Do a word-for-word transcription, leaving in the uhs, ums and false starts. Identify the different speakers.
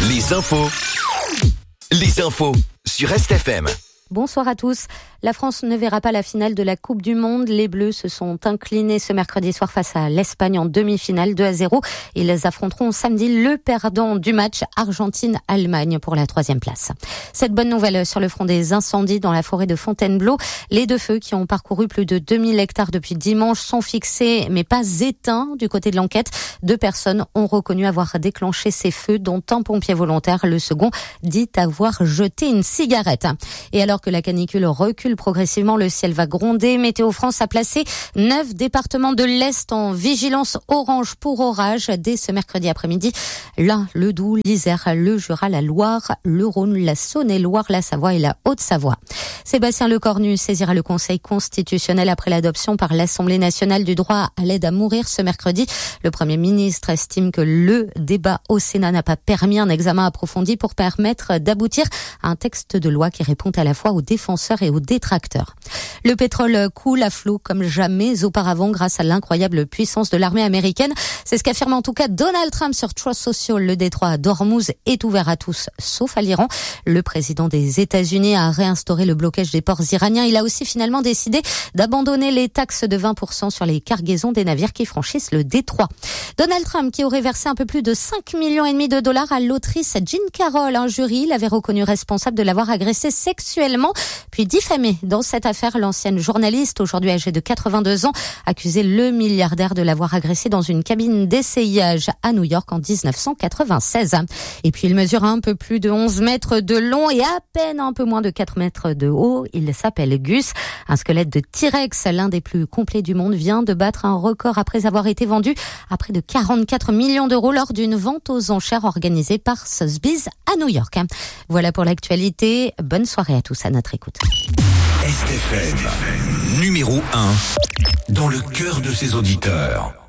Speaker 1: Les infos. Les infos sur Est F M.
Speaker 2: Bonsoir à tous. La France ne verra pas la finale de la Coupe du Monde. Les Bleus se sont inclinés ce mercredi soir face à l'Espagne en demi-finale deux à zéro. Ils affronteront samedi le perdant du match Argentine-Allemagne pour la troisième place. Cette bonne nouvelle sur le front des incendies dans la forêt de Fontainebleau. Les deux feux qui ont parcouru plus de deux mille hectares depuis dimanche sont fixés mais pas éteints du côté de l'enquête. Deux personnes ont reconnu avoir déclenché ces feux, dont un pompier volontaire. Le second dit avoir jeté une cigarette. Et alors que la canicule recule progressivement, le ciel va gronder. Météo France a placé neuf départements de l'Est en vigilance orange pour orage dès ce mercredi après-midi. L'Ain, le Doubs, l'Isère, le Jura, la Loire, le Rhône, la Saône-et-Loire, la Savoie et la Haute-Savoie. Sébastien Lecornu saisira le Conseil constitutionnel après l'adoption par l'Assemblée nationale du droit à l'aide à mourir ce mercredi. Le Premier ministre estime que le débat au Sénat n'a pas permis un examen approfondi pour permettre d'aboutir à un texte de loi qui répond à la fois aux défenseurs et aux détracteurs. Le pétrole coule à flot comme jamais auparavant grâce à l'incroyable puissance de l'armée américaine. C'est ce qu'affirme en tout cas Donald Trump sur Truth Social. Le détroit d'Ormuz est ouvert à tous, sauf à l'Iran. Le président des États-Unis a réinstauré le blocage des ports iraniens. Il a aussi finalement décidé d'abandonner les taxes de vingt pour cent sur les cargaisons des navires qui franchissent le détroit. Donald Trump qui aurait versé un peu plus de cinq millions et demi de dollars à l'autrice Jean Carroll. Un jury l'avait reconnu responsable de l'avoir agressée sexuellement puis diffamée. Dans cette affaire, l'ancienne journaliste, aujourd'hui âgée de quatre-vingt-deux ans, accusait le milliardaire de l'avoir agressée dans une cabine d'essayage à New York en dix-neuf cent quatre-vingt-seize. Et puis il mesure un peu plus de onze mètres de long et à peine un peu moins de quatre mètres de haut. Il s'appelle Gus. Un squelette de T-Rex, l'un des plus complets du monde, vient de battre un record après avoir été vendu à près de quarante-quatre millions d'euros lors d'une vente aux enchères organisée par Sotheby's à New York. Voilà pour l'actualité. Bonne soirée à tous à notre écoute.
Speaker 1: Est F M, numéro un, dans le cœur de ses auditeurs.